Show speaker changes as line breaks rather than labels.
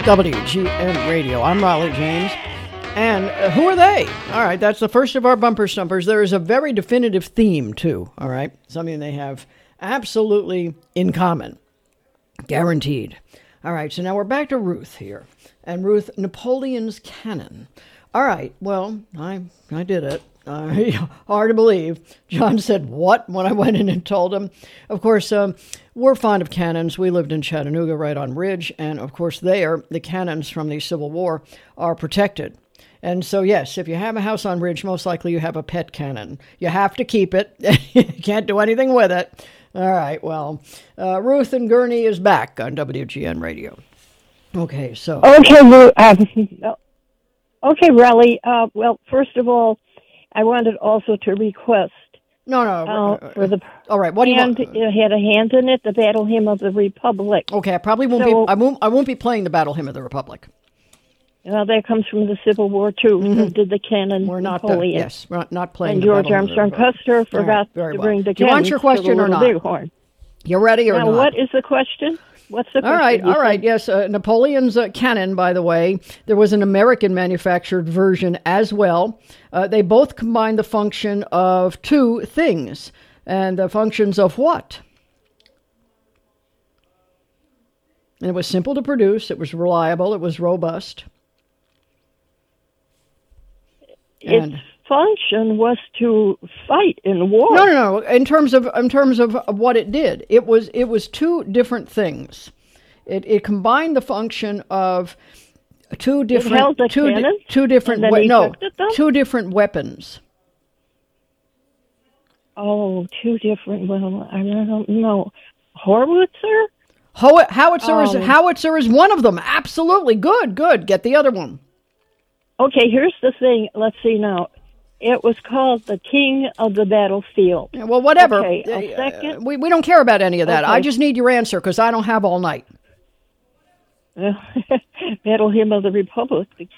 WGN Radio. I'm Raleigh James. And who are they? All right, that's the first of our bumper stumpers. There is a very definitive theme, too, all right? Something they have absolutely in common. Guaranteed. All right, so now we're back to Ruth here. And Ruth, Napoleon's cannon. All right, well, I did it. Hard to believe. John said, what? When I went in and told him. Of course, we're fond of cannons. We lived in Chattanooga right on Ridge. And, of course, there, the cannons from the Civil War are protected. And so, yes, if you have a house on Ridge, most likely you have a pet cannon. You have to keep it. You can't do anything with it. All right, well, Ruth and Gurney is back on WGN Radio. Okay, so...
Okay, Raleigh. Well, first of all, I wanted also to request.
No.
For the
all right. What do you want?
It had a hand in it. The Battle Hymn of the Republic.
Okay, I probably won't be. I won't be playing the Battle Hymn of the Republic.
Well, that comes from the Civil War too. Mm-hmm. Who did the canon?
We're not.
Napoleon.
We're not playing.
And
the
George
Battle
Armstrong Custer forgot to bring the.
Do you want your question or not?
Bighorn.
You ready or
now,
not?
What is the question? What's the question?
All right. Yes, Napoleon's cannon, by the way, there was an American manufactured version as well. They both combine the function of two things. And the functions of what? And it was simple to produce. It was reliable. It was robust.
Its function was to fight in war.
No. In terms of what it did, it was two different things. It combined the function of two different weapons.
Oh, two different. Well, I don't know. Howitzer.
Howitzer is one of them. Absolutely. Good. Get the other one.
Okay, here's the thing. Let's see now. It was called the King of the Battlefield.
Yeah, well, whatever.
Okay, a second.
We don't care about any of that.
Okay.
I just need your answer because I don't have all night.
Battle Hymn of the Republic, the